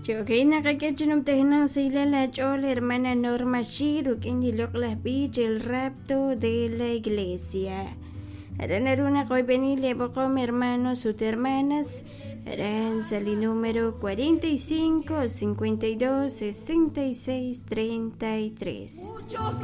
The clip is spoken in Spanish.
Yo que nakakachinum tehna sila la chola hermana Norma Shiru que indilok las bichas el rapto de la iglesia. Aranaruna koy benile boko mi hermano sus hermanas. Aran sali número 45 52 66 33.